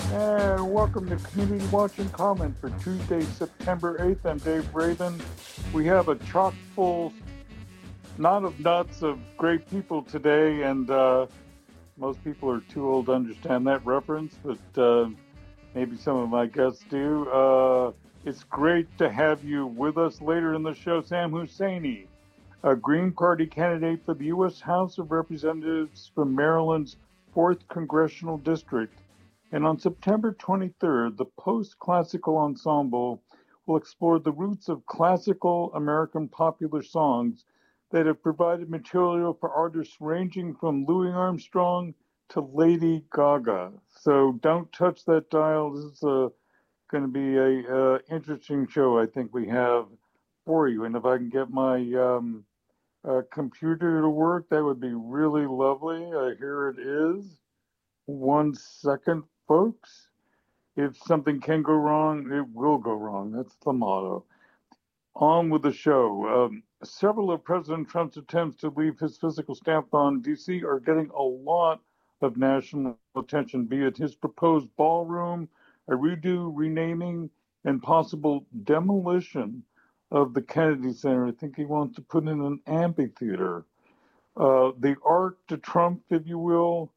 And welcome to Community Watch and Comment for Tuesday, September 8th. I'm Dave Raven. We have a chock full, knot of nuts of great people today, and most people are too old to understand that reference, but maybe some of my guests do. It's great to have you with us later in the show. Sam Husseini, a Green Party candidate for the U.S. House of Representatives from Maryland's 4th Congressional District. And on September 23rd, the Post-Classical Ensemble will explore the roots of classical American popular songs that have provided material for artists ranging from Louis Armstrong to Lady Gaga. So don't touch that dial. This is going to be a interesting show I think we have for you. And if I can get my computer to work, that would be really lovely. Here it is. 1 second, folks. If something can go wrong, it will go wrong. That's the motto. On with the show. Several of President Trump's attempts to leave his physical stamp on D.C. are getting a lot of national attention, be it his proposed ballroom, a redo, renaming, and possible demolition of the Kennedy Center. I think he wants to put in an amphitheater. The Arc de Trump, if you will,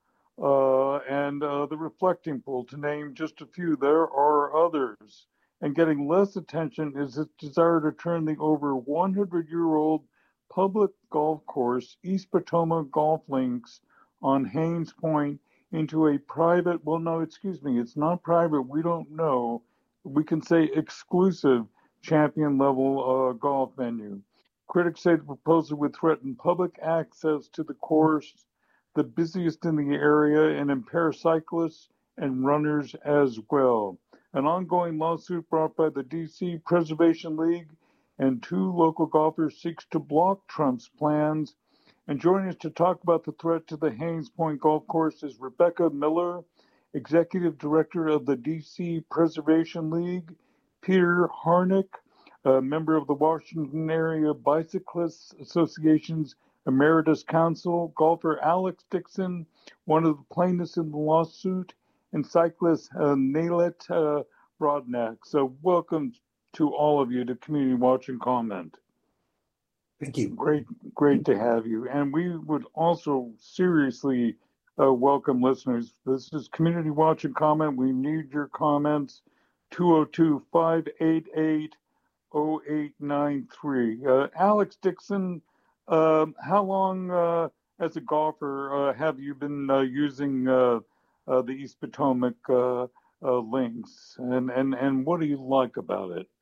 and the Reflecting Pool, to name just a few. There are others. And getting less attention is its desire to turn the over 100-year-old public golf course, East Potomac Golf Links on Haynes Point, into a private, well, no, excuse me, it's not private, we don't know, we can say exclusive champion-level golf venue. Critics say the proposal would threaten public access to the course, the busiest in the area, and impair cyclists and runners as well. An ongoing lawsuit brought by the D.C. Preservation League and 2 local golfers seeks to block Trump's plans. And joining us to talk about the threat to the Haynes Point Golf Course is Rebecca Miller, Executive Director of the D.C. Preservation League, Peter Harnick, a member of the Washington Area Bicyclists Association's Emeritus Counsel, golfer Alex Dixon, one of the plaintiffs in the lawsuit, and cyclist Naylet Brodnack. So welcome to all of you to Community Watch and Comment. Thank you. Great to have you. And we would also seriously welcome listeners. This is Community Watch and Comment. We need your comments. 202-588-0893. Alex Dixon, how long as a golfer have you been using the East Potomac links, and what do you like about it?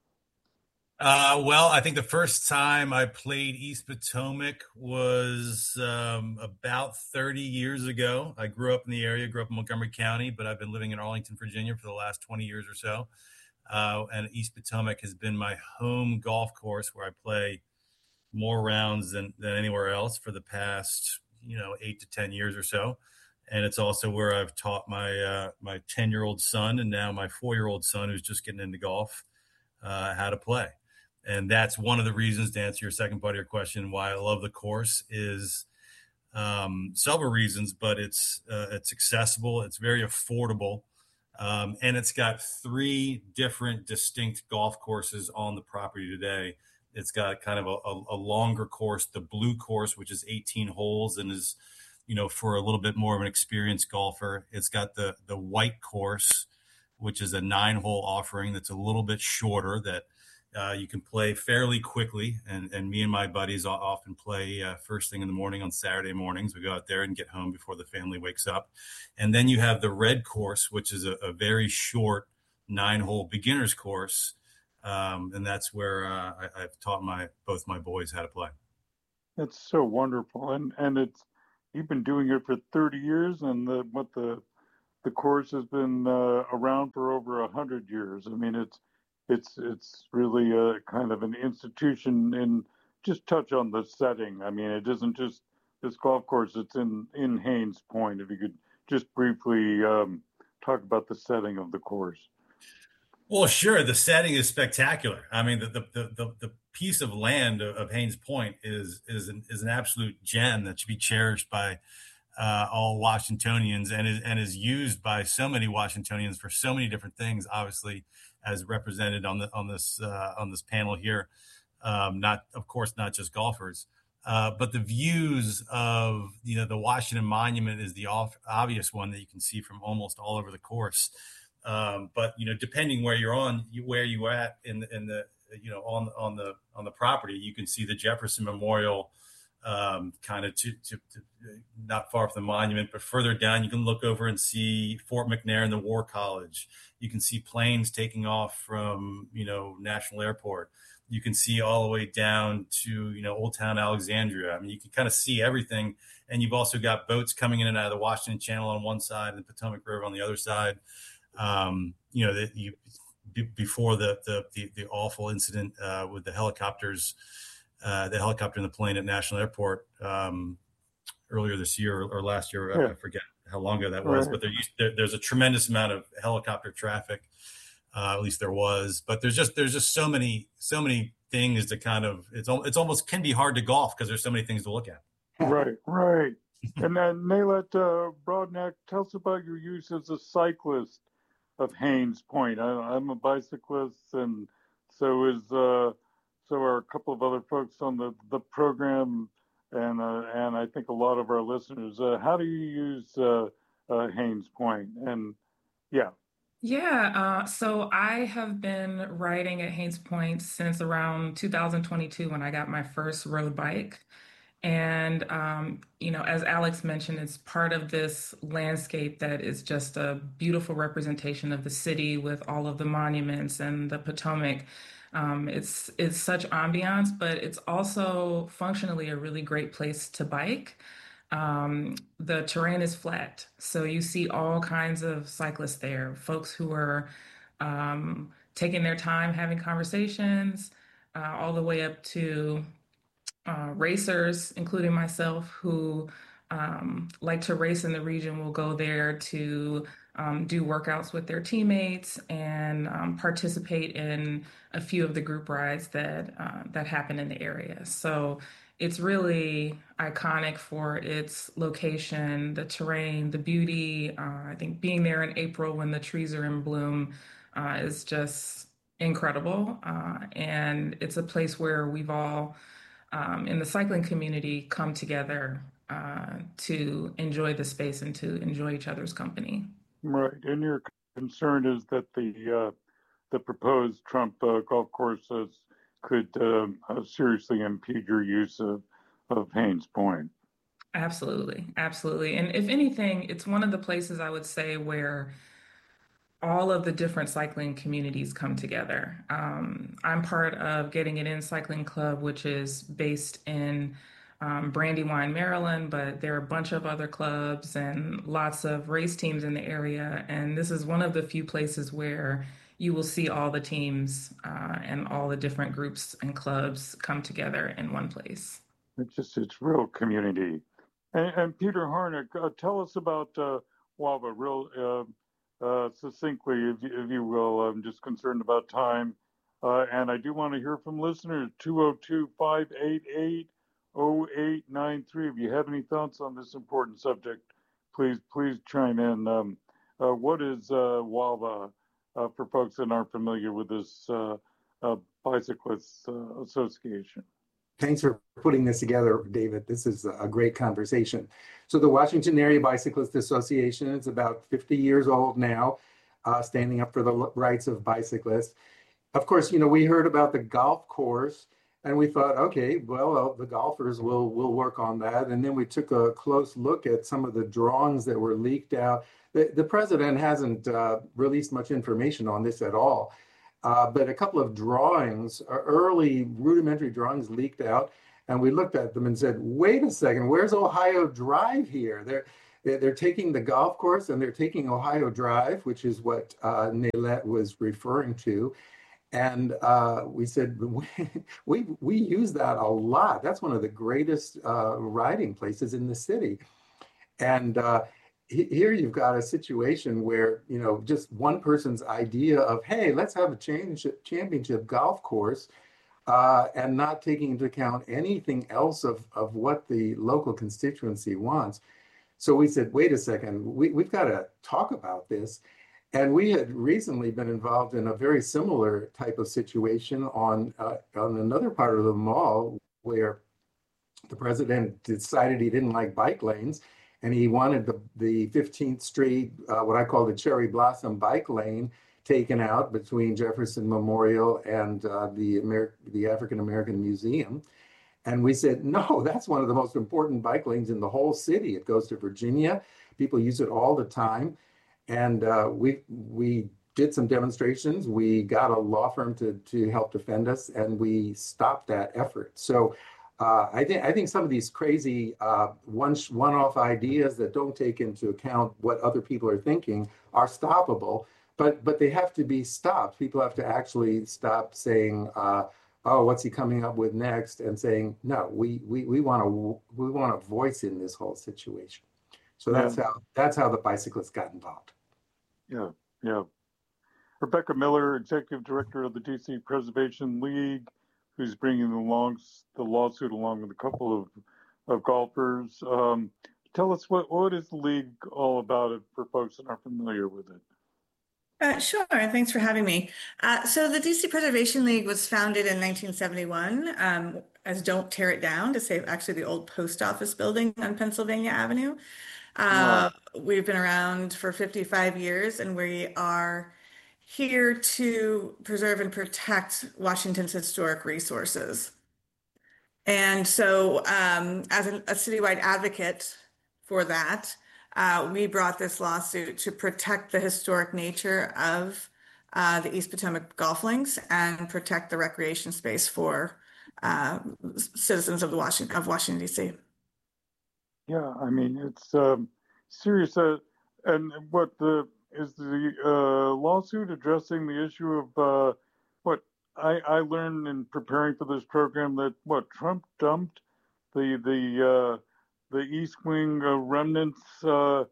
Well, I think the first time I played East Potomac was about 30 years ago. I grew up in the area, grew up in Montgomery County, but I've been living in Arlington, Virginia for the last 20 years or so. And East Potomac has been my home golf course where I play more rounds than anywhere else for the past, 8 to 10 years or so. And it's also where I've taught my 10-year-old son and now my 4-year-old son, who's just getting into golf, how to play. And that's one of the reasons, to answer your second part of your question, why I love the course is several reasons, but it's accessible, it's very affordable, and it's got 3 different distinct golf courses on the property today. It's got kind of a longer course, the blue course, which is 18 holes and is, for a little bit more of an experienced golfer. It's got the white course, which is a 9-hole offering that's a little bit shorter, that you can play fairly quickly. And me and my buddies often play first thing in the morning on Saturday mornings. We go out there and get home before the family wakes up. And then you have the red course, which is a very short 9-hole beginner's course. And that's where I've taught both my boys how to play. It's so wonderful. And you've been doing it for 30 years, and the course has been around for over 100 years. I mean, it's really a kind of an institution. And just touch on the setting. I mean, it isn't just this golf course. It's in Haynes Point. If you could just briefly talk about the setting of the course. Well, sure. The setting is spectacular. I mean, the piece of land of Haynes Point is an absolute gem that should be cherished by all Washingtonians, and is used by so many Washingtonians for so many different things. Obviously, as represented on this panel here, not of course not just golfers, but the views of the Washington Monument is the obvious one that you can see from almost all over the course. But depending where where you at in the on the property, you can see the Jefferson Memorial, kind of to not far from the monument, but further down you can look over and see Fort McNair and the War College. You can see planes taking off from National Airport. You can see all the way down to Old Town Alexandria. I mean, you can kind of see everything, and you've also got boats coming in and out of the Washington Channel on one side and the Potomac River on the other side. Before the awful incident with the helicopters, the helicopter and the plane at National Airport earlier this year or last year. Yeah. I forget how long ago that was, right. But there's a tremendous amount of helicopter traffic. At least there was, but there's just so many things to kind of, it's almost can be hard to golf because there's so many things to look at. Right. And then Naylette Broadnack, tell us about your use as a cyclist of Hains Point. I'm a bicyclist, and so are a couple of other folks on the program, and I think a lot of our listeners. How do you use Hains Point? And yeah. Yeah, so I have been riding at Hains Point since around 2022 when I got my first road bike. And, as Alex mentioned, it's part of this landscape that is just a beautiful representation of the city with all of the monuments and the Potomac. It's such ambiance, but it's also functionally a really great place to bike. The terrain is flat, so you see all kinds of cyclists there, folks who are taking their time having conversations, all the way up to racers, including myself, who like to race in the region, will go there to do workouts with their teammates and participate in a few of the group rides that happen in the area. So it's really iconic for its location, the terrain, the beauty. I think being there in April when the trees are in bloom is just incredible. And it's a place where we've all, in the cycling community, come together to enjoy the space and to enjoy each other's company. Right. And your concern is that the proposed Trump golf courses could seriously impede your use of Hains Point. Absolutely. And if anything, it's one of the places I would say where all of the different cycling communities come together. I'm part of Getting It In Cycling Club, which is based in Brandywine, Maryland, but there are a bunch of other clubs and lots of race teams in the area. And this is one of the few places where you will see all the teams and all the different groups and clubs come together in one place. It's real community. And Peter Harnick, tell us about WAVA real succinctly, if you will. I'm just concerned about time. And I do want to hear from listeners, 202-588-0893. If you have any thoughts on this important subject, please chime in. What is WAVA for folks that aren't familiar with this bicyclists association? Thanks for putting this together, David. This is a great conversation. So the Washington Area Bicyclist Association is about 50 years old now, standing up for the rights of bicyclists. Of course, we heard about the golf course and we thought, okay, well, the golfers will work on that. And then we took a close look at some of the drawings that were leaked out. The president hasn't released much information on this at all. But a couple of drawings, early rudimentary drawings, leaked out, and we looked at them and said, wait a second, where's Ohio Drive here? They're taking the golf course and they're taking Ohio Drive, which is what Naylette was referring to. And we said, we use that a lot. That's one of the greatest riding places in the city. And here you've got a situation where, just one person's idea of, hey, let's have a championship golf course and not taking into account anything else of what the local constituency wants. So we said, wait a second, we've got to talk about this. And we had recently been involved in a very similar type of situation on another part of the mall where the president decided he didn't like bike lanes, and he wanted the 15th Street, what I call the Cherry Blossom bike lane, taken out between Jefferson Memorial and the African American Museum. And we said, no, that's one of the most important bike lanes in the whole city. It goes to Virginia. People use it all the time. And we did some demonstrations. We got a law firm to help defend us, and we stopped that effort. So I think some of these crazy one-off ideas that don't take into account what other people are thinking are stoppable, but they have to be stopped. People have to actually stop saying, "Oh, what's he coming up with next?" and saying, "No, we want a voice in this whole situation." So that's how the bicyclists got involved. Yeah, yeah. Rebecca Miller, Executive Director of the DC Preservation League, who's bringing the lawsuit along with a couple of golfers. Tell us what is the league all about for folks that aren't familiar with it. Sure. Thanks for having me. So the DC Preservation League was founded in 1971 as Don't Tear It Down, to save actually the old post office building on Pennsylvania Avenue. We've been around for 55 years, and we are here to preserve and protect Washington's historic resources. And so as a citywide advocate for that, we brought this lawsuit to protect the historic nature of the East Potomac golf links and protect the recreation space for citizens of Washington, D.C. Yeah, I mean, it's serious. And is the lawsuit addressing the issue of what I learned in preparing for this program, that Trump dumped the East Wing remnants that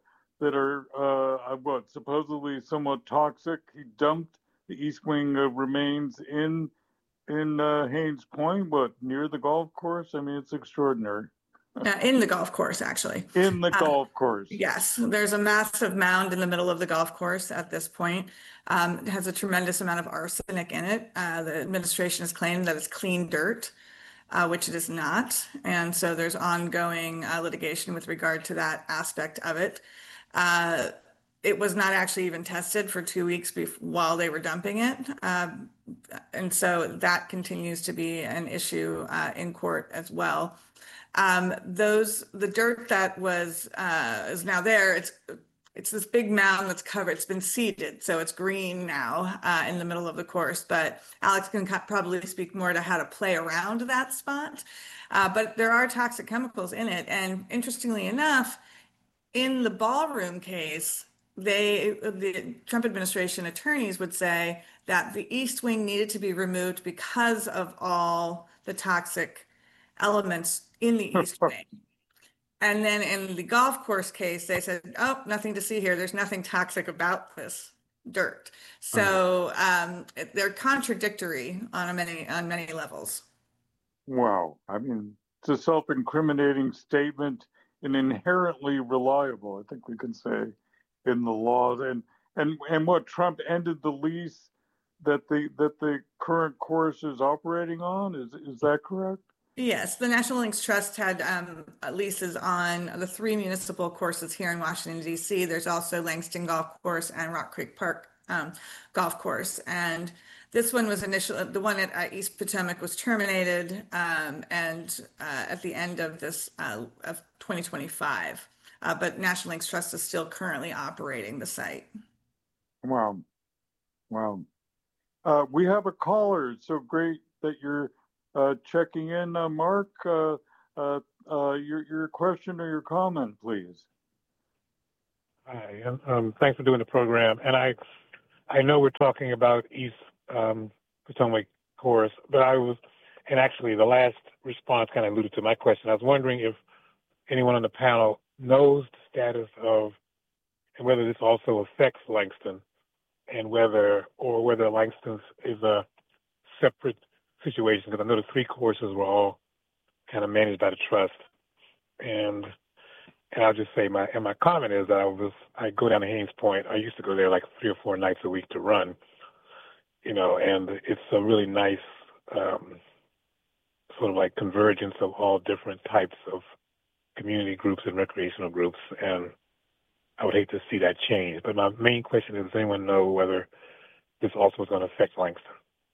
are supposedly somewhat toxic. He dumped the East Wing remains in Haines Point, near the golf course. I mean, it's extraordinary. In the golf course, actually. In the golf course. Yes, there's a massive mound in the middle of the golf course at this point. It has a tremendous amount of arsenic in it. The administration has claimed that it's clean dirt, which it is not. And so there's ongoing litigation with regard to that aspect of it. It was not actually even tested for 2 weeks while they were dumping it. And so that continues to be an issue in court as well. The dirt that is now there, it's this big mound that's covered. It's been seeded, so it's green now in the middle of the course. But Alex can probably speak more to how to play around that spot. But there are toxic chemicals in it. And interestingly enough, in the ballroom case, the Trump administration attorneys would say that the East Wing needed to be removed because of all the toxic elements in the East Wing. And then in the golf course case, they said, oh, nothing to see here. There's nothing toxic about this dirt. So they're contradictory on many levels. Wow. I mean, it's a self-incriminating statement and inherently reliable, I think we can say, in the law. And what, Trump ended the lease that the current course is operating on? Is that correct? Yes, the National Links Trust had leases on the 3 municipal courses here in Washington, D.C. There's also Langston Golf Course and Rock Creek Park Golf Course. And this one was the one at East Potomac was terminated and at the end of of 2025. But National Links Trust is still currently operating the site. Wow. We have a caller. It's so great that you're checking in, Mark. Your question or your comment, please. Hi, thanks for doing the program. And I know we're talking about East Potomac Course, but actually the last response kind of alluded to my question. I was wondering if anyone on the panel knows the status of, and whether this also affects Langston, and whether Langston is a separate situation, because I know the 3 courses were all kind of managed by the trust. And And I'll just say my comment is that I go down to Haynes Point. I used to go there like 3 or 4 nights a week to run, and it's a really nice sort of like convergence of all different types of community groups and recreational groups. And I would hate to see that change. But my main question is, does anyone know whether this also is going to affect Langston?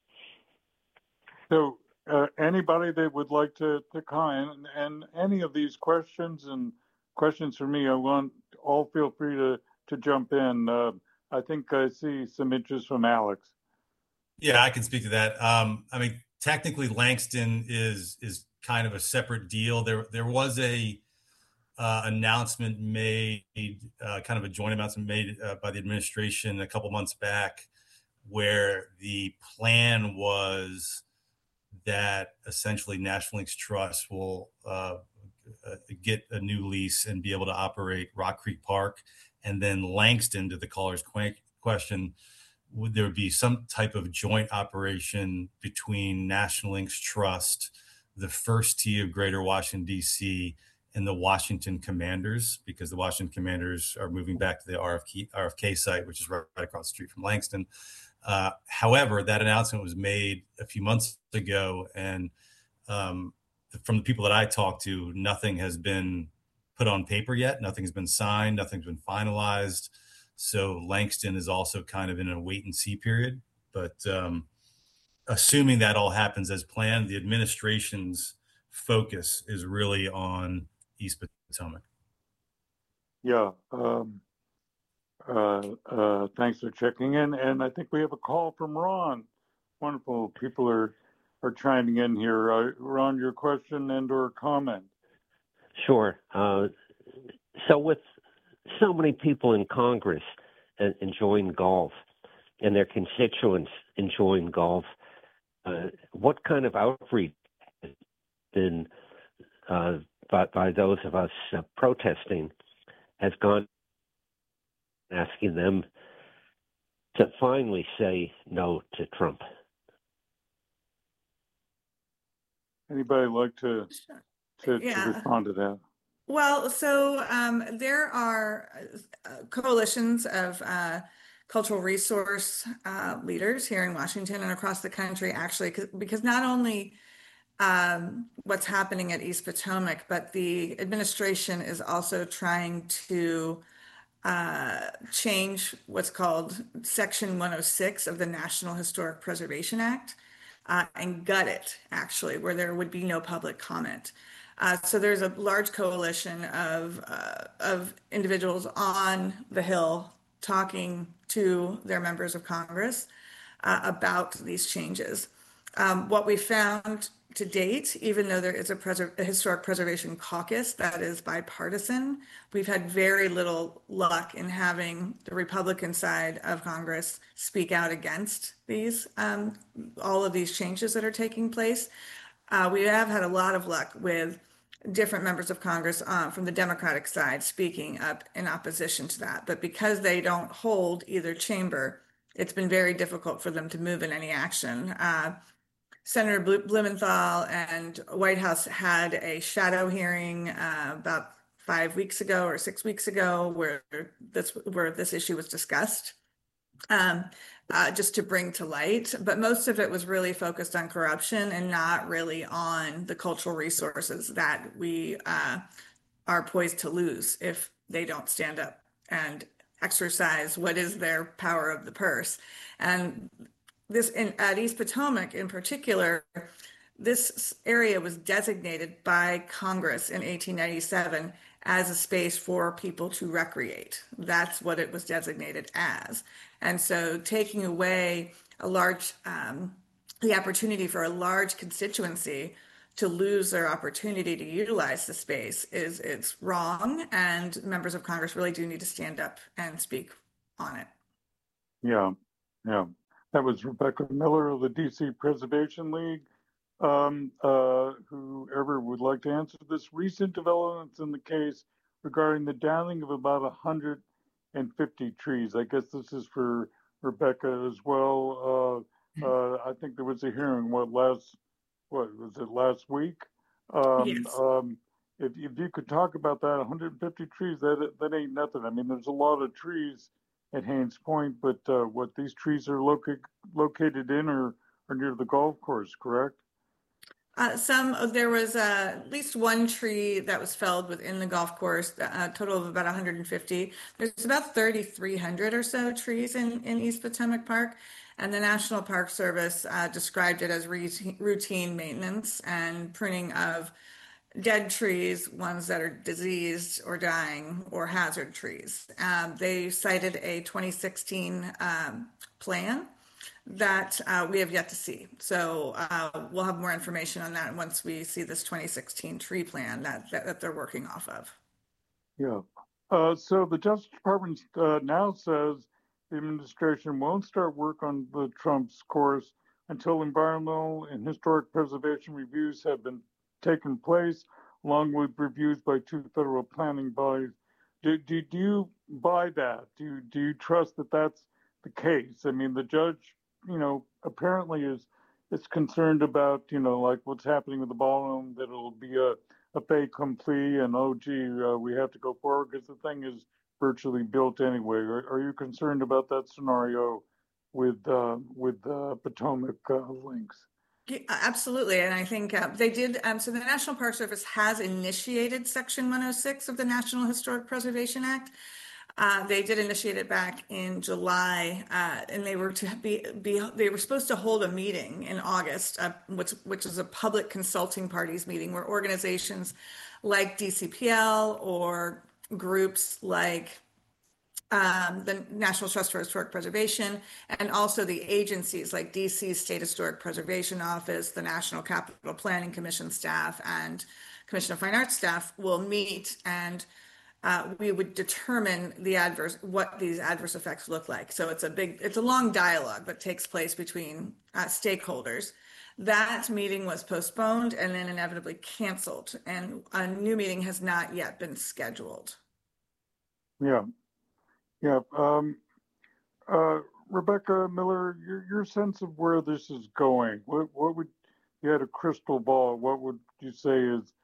So anybody that would like to comment, and any of these questions and questions for me, all feel free to jump in. I think I see some interest from Alex. Yeah, I can speak to that. I mean, technically Langston is kind of a separate deal. There was a announcement made, kind of a joint announcement made by the administration a couple months back, where the plan was that essentially National Links Trust will get a new lease and be able to operate Rock Creek Park. And then Langston, to the caller's question, would there be some type of joint operation between National Links Trust, the First Tee of Greater Washington, D.C., and the Washington Commanders, because the Washington Commanders are moving back to the RFK site, which is right across the street from Langston. However, that announcement was made a few months ago, and from the people that I talked to, nothing has been put on paper yet. Nothing's been signed. Nothing's been finalized. So Langston is also kind of in a wait and see period. But assuming that all happens as planned, the administration's focus is really on East Potomac. Yeah. Thanks for checking in. And I think we have a call from Ron. Wonderful. People are chiming in here. Ron, your question and or comment. Sure. So with so many people in Congress enjoying golf and their constituents enjoying golf, what kind of outreach has been by those of us protesting has gone asking them to finally say no to Trump? Anybody like to respond to that? Well, so there are coalitions of cultural resource leaders here in Washington and across the country, actually, because not only what's happening at East Potomac, but the administration is also trying to change what's called Section 106 of the National Historic Preservation Act and gut it, actually, where there would be no public comment. So there's a large coalition of individuals on the Hill talking to their members of Congress about these changes. What we found to date, even though there is a historic preservation caucus that is bipartisan, we've had very little luck in having the Republican side of Congress speak out against these all of these changes that are taking place. We have had a lot of luck with different members of Congress from the Democratic side speaking up in opposition to that. But because they don't hold either chamber, it's been very difficult for them to move in any action. Senator Blumenthal and White House had a shadow hearing about 5 weeks ago or 6 weeks ago where this issue was discussed. Just to bring to light, but most of it was really focused on corruption and not really on the cultural resources that we are poised to lose if they don't stand up and exercise what is their power of the purse. And this at East Potomac in particular, this area was designated by Congress in 1897 as a space for people to recreate. That's what it was designated as. And so taking away a large, the opportunity for a large constituency to lose their opportunity to utilize the space it's wrong. And members of Congress really do need to stand up and speak on it. Yeah. That was Rebecca Miller of the DC Preservation League. Whoever would like to answer this, recent developments in the case regarding the downing of about 150 trees. I guess this is for Rebecca as well. I think there was a hearing, last week? Yes. if you could talk about that, 150 trees, that ain't nothing. I mean, there's a lot of trees at Haynes Point, but what these trees are located in are near the golf course, correct? There was at least one tree that was felled within the golf course, a total of about 150. There's about 3,300 or so trees in East Potomac Park, and the National Park Service described it as routine maintenance and pruning of dead trees, ones that are diseased or dying, or hazard trees. They cited a 2016 plan that we have yet to see. So we'll have more information on that once we see this 2016 tree plan that they're working off of. Yeah. So the Justice Department now says the administration won't start work on the Trump's course until environmental and historic preservation reviews have been taken place, along with reviews by 2 federal planning bodies. Do you buy that? Do you trust that that's the case? I mean, the judge, apparently is concerned about, like what's happening with the ballroom, that it'll be a fait accompli, and we have to go forward because the thing is virtually built anyway. Are you concerned about that scenario with Potomac links? Yeah, absolutely. And I think they did. So the National Park Service has initiated Section 106 of the National Historic Preservation Act. They did initiate it back in July, and they were supposed to hold a meeting in August, which is a public consulting parties meeting where organizations like DCPL or groups like the National Trust for Historic Preservation, and also the agencies like DC State Historic Preservation Office, the National Capital Planning Commission staff, and Commission of Fine Arts staff will meet, and we would determine what these adverse effects look like. So it's a long dialogue that takes place between stakeholders. That meeting was postponed and then inevitably canceled, and a new meeting has not yet been scheduled. Yeah. Yeah. Rebecca Miller, your sense of where this is going, what would you had a crystal ball? What would you say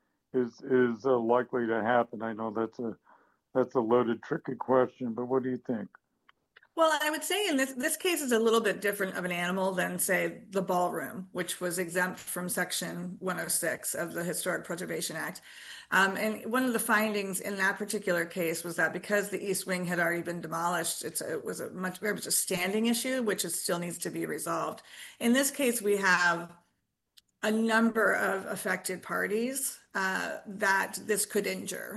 is likely to happen? I know that's a loaded, tricky question, but what do you think? Well, I would say in this case is a little bit different of an animal than, say, the ballroom, which was exempt from Section 106 of the Historic Preservation Act. And one of the findings in that particular case was that because the East Wing had already been demolished, it was very much a standing issue, which still needs to be resolved. In this case, we have a number of affected parties that this could injure,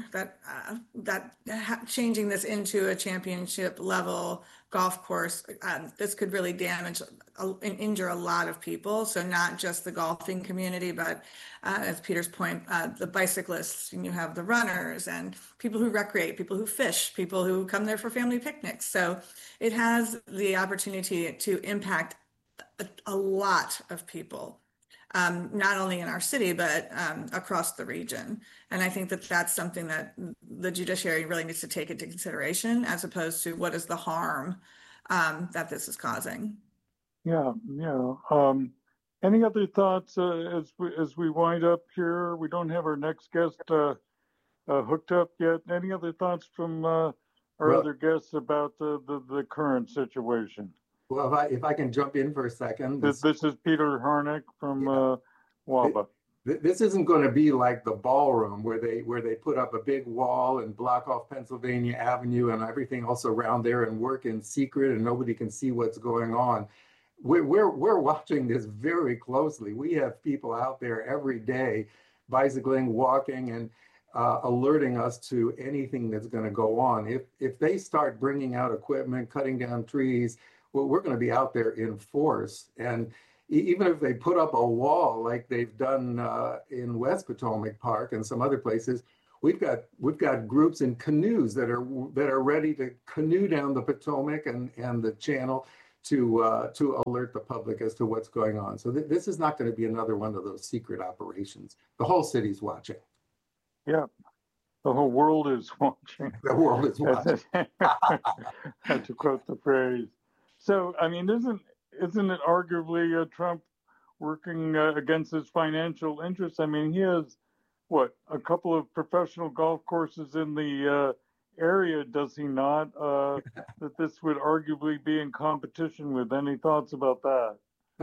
changing this into a championship level golf course, this could really damage and injure a lot of people. So not just the golfing community, but as Peter's point, the bicyclists, and you have the runners and people who recreate, people who fish, people who come there for family picnics. So it has the opportunity to impact a lot of people. Not only in our city, but across the region. And I think that that's something that the judiciary really needs to take into consideration, as opposed to what is the harm that this is causing. Yeah. Any other thoughts as we wind up here? We don't have our next guest hooked up yet. Any other thoughts from our other guests about the current situation? Well, if I can jump in for a second. This is Peter Harnick from WABA. This isn't going to be like the ballroom where they put up a big wall and block off Pennsylvania Avenue and everything else around there and work in secret and nobody can see what's going on. We're watching this very closely. We have people out there every day bicycling, walking, and alerting us to anything that's going to go on. If they start bringing out equipment, cutting down trees, well, we're going to be out there in force. And even if they put up a wall like they've done in West Potomac Park and some other places, we've got groups in canoes that are ready to canoe down the Potomac and the channel to alert the public as to what's going on. So this is not going to be another one of those secret operations. The whole city's watching. Yeah. The whole world is watching. The world is watching. To quote the phrase. So, I mean, isn't it arguably Trump working against his financial interests? I mean, he has what, a couple of professional golf courses in the area, does he not? That this would arguably be in competition with. Any thoughts about that?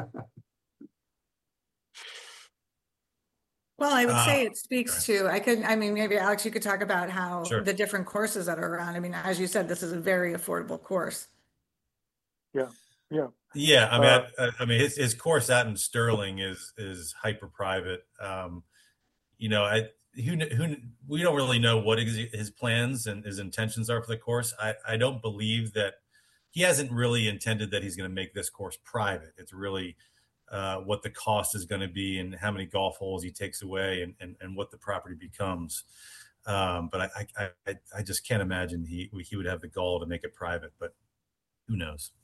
Well, I would say it speaks Sure. to, I mean, maybe Alex, you could talk about how Sure. the different courses that are around. I mean, as you said, this is a very affordable course. Yeah, yeah. Yeah, I mean, I mean, his course out in Sterling is hyper private. You know, we don't really know what his plans and his intentions are for the course. I don't believe that he hasn't really intended that he's going to make this course private. It's really what the cost is going to be and how many golf holes he takes away and what the property becomes. But I just can't imagine he would have the gall to make it private, but who knows?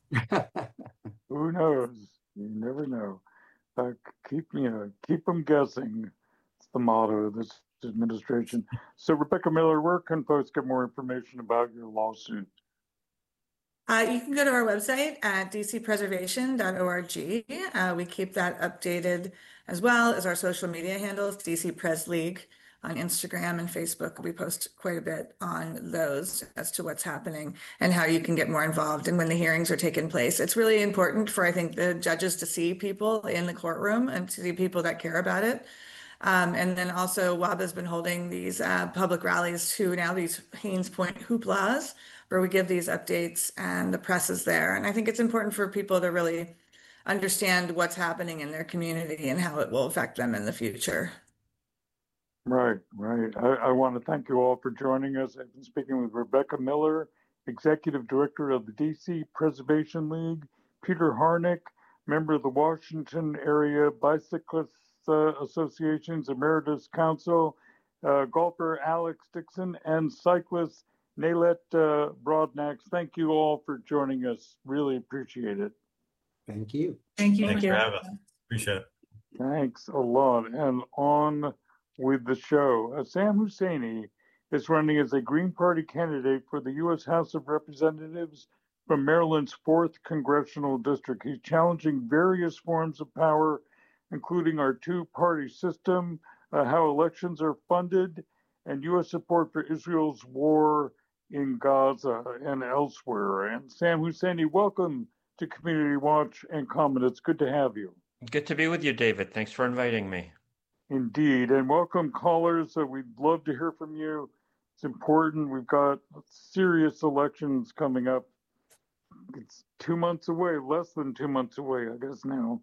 Who knows? You never know. Keep them guessing. It's the motto of this administration. So, Rebecca Miller, where can folks get more information about your lawsuit? You can go to our website at dcpreservation.org. We keep that updated as well as our social media handles, DC Pres League on Instagram and Facebook. We post quite a bit on those as to what's happening and how you can get more involved and when the hearings are taking place. It's really important for, I think, the judges to see people in the courtroom and to see people that care about it. And then also WABA's been holding these public rallies to now these Haynes Point hooplas, where we give these updates and the press is there. And I think it's important for people to really understand what's happening in their community and how it will affect them in the future. Right, right. I want to thank you all for joining us. I've been speaking with Rebecca Miller, Executive Director of the DC Preservation League, Peter Harnick, member of the Washington Area Bicyclists Association's Emeritus Council, golfer Alex Dixon, and cyclist Naylette Broadnax. Thank you all for joining us. Really appreciate it. Thank you. Thank you. Thanks for having us. Appreciate it. Thanks a lot. And on with the show. Sam Husseini is running as a Green Party candidate for the U.S. House of Representatives from Maryland's 4th Congressional District. He's challenging various forms of power, including our two-party system, how elections are funded, and U.S. support for Israel's war in Gaza and elsewhere. And Sam Husseini, welcome to Community Watch and Comment. It's good to have you. Good to be with you, David. Thanks for inviting me. Indeed. And welcome, callers. We'd love to hear from you. It's important. We've got serious elections coming up. It's 2 months away, less than 2 months away, I guess now.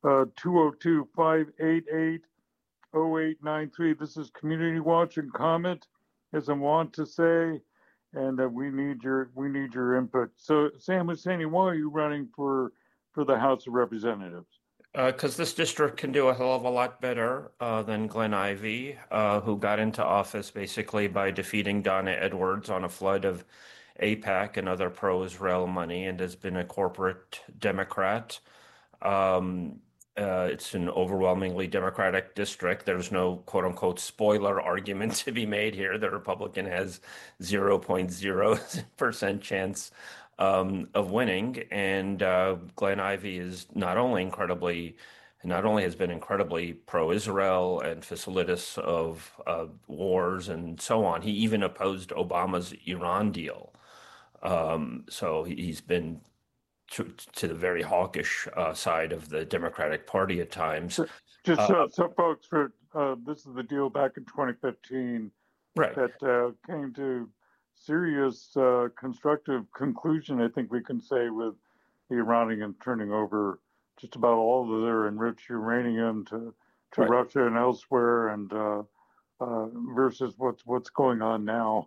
202-588-0893. This is Community Watch and Comment, as I want to say, and we need your input. So, Sam Husseini, why are you running for the House of Representatives? Because this district can do a hell of a lot better than Glenn Ivey, who got into office basically by defeating Donna Edwards on a flood of AIPAC and other pro-Israel money, and has been a corporate Democrat. It's an overwhelmingly Democratic district. There's no quote-unquote spoiler argument to be made here. The Republican has 0.0% chance of winning, and Glenn Ivey is not only has been incredibly pro-Israel and facilitators of wars and so on. He even opposed Obama's Iran deal. So he's been to the very hawkish side of the Democratic Party at times. Just so folks, this is the deal back in 2015, right? That came to serious constructive conclusion, I think we can say, with the Iranians turning over just about all of their enriched uranium to right. Russia and elsewhere, and versus what's going on now.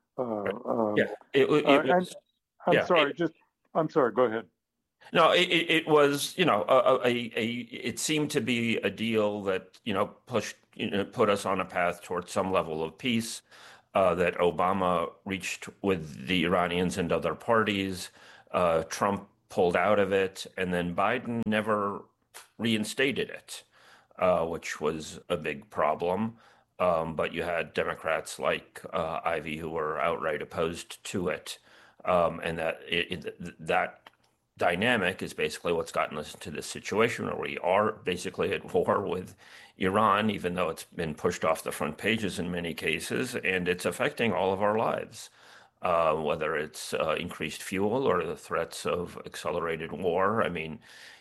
I'm sorry. Go ahead. No, it was, it seemed to be a deal that, put us on a path towards some level of peace. That Obama reached with the Iranians and other parties. Trump pulled out of it, and then Biden never reinstated it, which was a big problem. But you had Democrats like Ivey who were outright opposed to it, and that dynamic is basically what's gotten us into this situation where we are basically at war with Iran, even though it's been pushed off the front pages in many cases, and it's affecting all of our lives, whether it's increased fuel or the threats of accelerated war. I mean,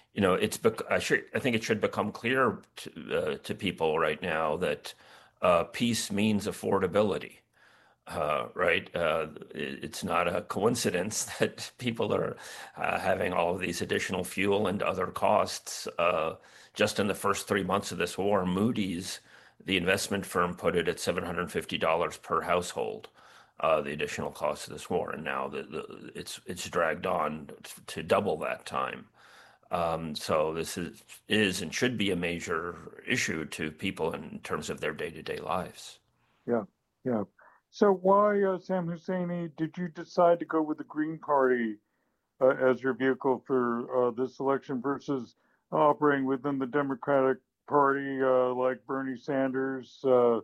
I think it should become clear to people right now that peace means affordability. Right? It's not a coincidence that people are having all of these additional fuel and other costs. Just in the first 3 months of this war, Moody's, the investment firm, put it at $750 per household, the additional cost of this war. And now it's dragged on to double that time. So this is and should be a major issue to people in terms of their day-to-day lives. Yeah, yeah. So why, Sam Husseini, did you decide to go with the Green Party as your vehicle for this election versus operating within the Democratic Party like Bernie Sanders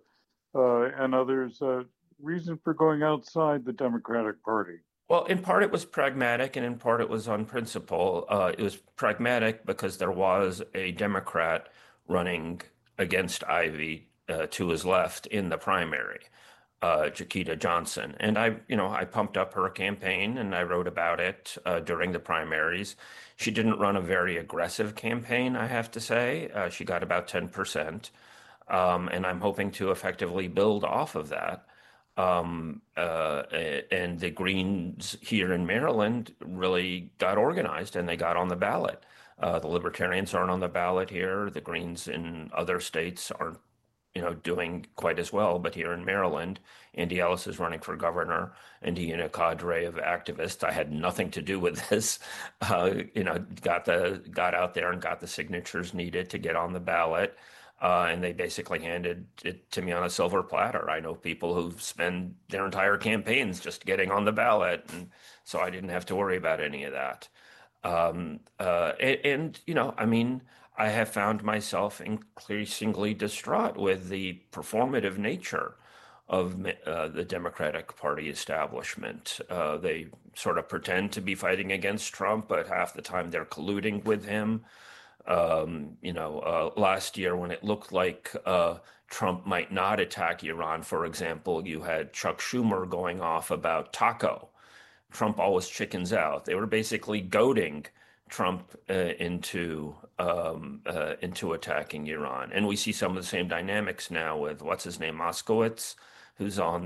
and others? Reason for going outside the Democratic Party? Well, in part it was pragmatic, and in part it was on principle. It was pragmatic because there was a Democrat running against Ivey to his left in the primary. Chiquita Johnson. And I pumped up her campaign and I wrote about it during the primaries. She didn't run a very aggressive campaign, I have to say. She got about 10%. And I'm hoping to effectively build off of that. And the Greens here in Maryland really got organized and they got on the ballot. The Libertarians aren't on the ballot here. The Greens in other states aren't doing quite as well. But here in Maryland, Andy Ellis is running for governor, and he and a cadre of activists, I had nothing to do with this, got out there and got the signatures needed to get on the ballot. And they basically handed it to me on a silver platter. I know people who spend their entire campaigns just getting on the ballot, and so I didn't have to worry about any of that. I have found myself increasingly distraught with the performative nature of the Democratic Party establishment. They sort of pretend to be fighting against Trump, but half the time they're colluding with him. Last year when it looked like Trump might not attack Iran, for example, you had Chuck Schumer going off about Taco. Trump always chickens out. They were basically goading Trump into attacking Iran. And we see some of the same dynamics now with, what's his name, Moskowitz, who's on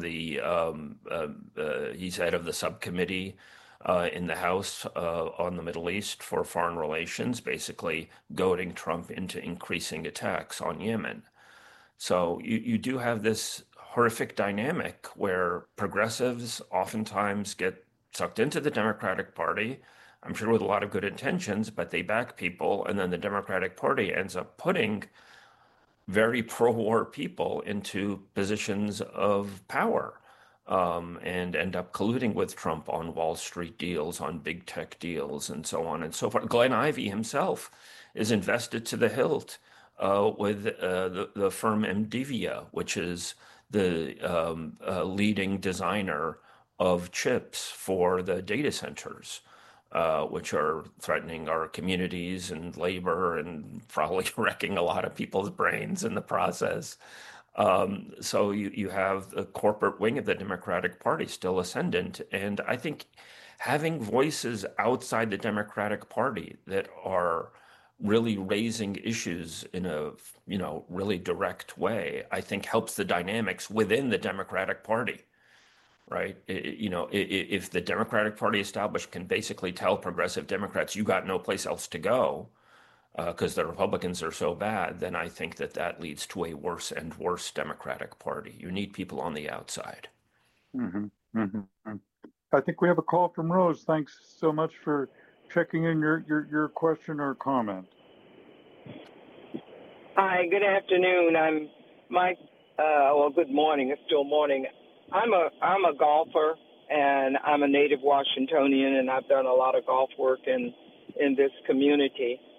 he's head of the subcommittee in the House on the Middle East for foreign relations, basically goading Trump into increasing attacks on Yemen. So you do have this horrific dynamic where progressives oftentimes get sucked into the Democratic Party, I'm sure with a lot of good intentions, but they back people, and then the Democratic Party ends up putting very pro-war people into positions of power and end up colluding with Trump on Wall Street deals, on big tech deals, and so on and so forth. Glenn Ivey himself is invested to the hilt with the firm Mdivia, which is the leading designer of chips for the data centers, which are threatening our communities and labor and probably wrecking a lot of people's brains in the process. So you have the corporate wing of the Democratic Party still ascendant. And I think having voices outside the Democratic Party that are really raising issues in a really direct way, I think helps the dynamics within the Democratic Party. Right. If the Democratic Party established can basically tell progressive Democrats, you got no place else to go because the Republicans are so bad, then I think that leads to a worse and worse Democratic Party. You need people on the outside. Mm-hmm. Mm-hmm. I think we have a call from Rose. Thanks so much for checking in your question or comment. Hi, good afternoon. Good morning. It's still morning. I'm a golfer, and I'm a native Washingtonian, and I've done a lot of golf work in this community.